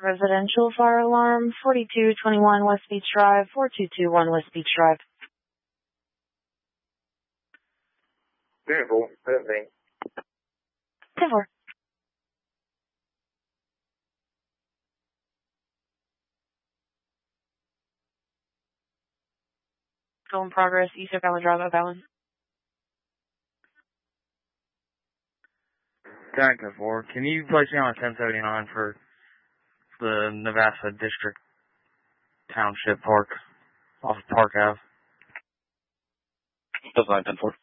Residential fire alarm, 4221 West Beach Drive, 4221 West Beach Drive. Beautiful, perfect. 10-4. Still in progress, East Oak Island Drive, Oak Island. Tango 4, can you place me on 1079 for the Navassa District Township Park, off of Park Ave? That's 910-4.